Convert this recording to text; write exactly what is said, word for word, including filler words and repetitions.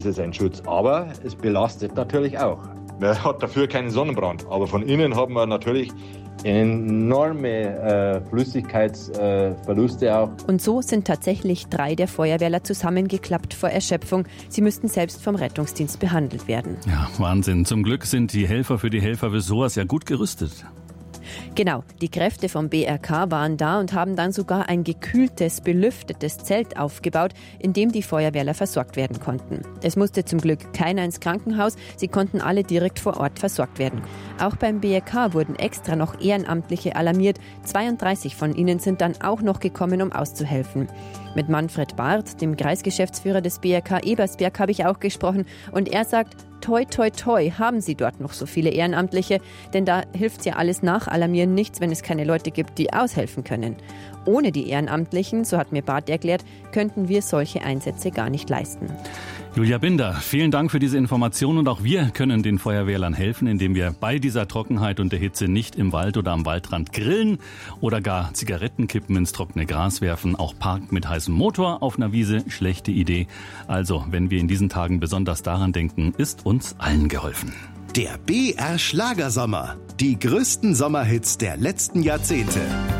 es ein Schutz. Aber es belastet natürlich auch. Man hat dafür keinen Sonnenbrand. Aber von innen haben wir natürlich enorme äh, Flüssigkeitsverluste äh, auch. Und so sind tatsächlich drei der Feuerwehrler zusammengeklappt vor Erschöpfung. Sie müssten selbst vom Rettungsdienst behandelt werden. Ja, Wahnsinn. Zum Glück sind die Helfer für die Helfer für sowas ja gut gerüstet. Genau, die Kräfte vom B R K waren da und haben dann sogar ein gekühltes, belüftetes Zelt aufgebaut, in dem die Feuerwehrler versorgt werden konnten. Es musste zum Glück keiner ins Krankenhaus, sie konnten alle direkt vor Ort versorgt werden. Auch beim B R K wurden extra noch Ehrenamtliche alarmiert. zweiunddreißig von ihnen sind dann auch noch gekommen, um auszuhelfen. Mit Manfred Barth, dem Kreisgeschäftsführer des B R K Ebersberg, habe ich auch gesprochen und er sagt, toi, toi, toi, haben Sie dort noch so viele Ehrenamtliche, denn da hilft ja alles nach Alarmieren nichts, wenn es keine Leute gibt, die aushelfen können. Ohne die Ehrenamtlichen, so hat mir Barth erklärt, könnten wir solche Einsätze gar nicht leisten. Julia Binder, vielen Dank für diese Information und auch wir können den Feuerwehrlern helfen, indem wir bei dieser Trockenheit und der Hitze nicht im Wald oder am Waldrand grillen oder gar Zigarettenkippen ins trockene Gras werfen. Auch Parken mit heißem Motor auf einer Wiese, schlechte Idee. Also, wenn wir in diesen Tagen besonders daran denken, ist uns allen geholfen. Der B R Schlagersommer. Die größten Sommerhits der letzten Jahrzehnte.